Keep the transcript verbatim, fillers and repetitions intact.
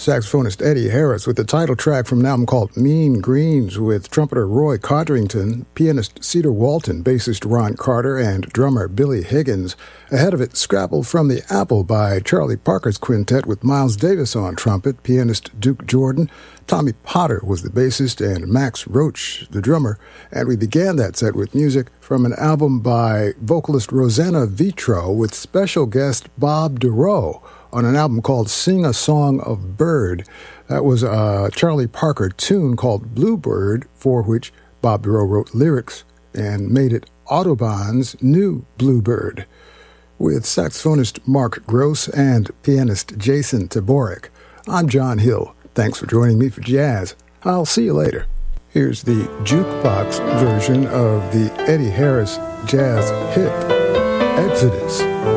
saxophonist Eddie Harris with the title track from an album called Mean Greens with trumpeter Roy Codrington, pianist Cedar Walton, bassist Ron Carter, and drummer Billy Higgins. Ahead of it, Scrapple from the Apple by Charlie Parker's quintet with Miles Davis on trumpet, pianist Duke Jordan, Tommy Potter was the bassist, and Max Roach the drummer. And we began that set with music from an album by vocalist Rosanna Vitro with special guest Bob DeRoe on an album called Sing a Song of Bird. That was a Charlie Parker tune called Bluebird, for which Bob DeRoe wrote lyrics and made it Audubon's new Bluebird, with saxophonist Mark Gross and pianist Jason Taborek. I'm John Hill. Thanks for joining me for jazz. I'll see you later. Here's the jukebox version of the Eddie Harris jazz hit, Exodus.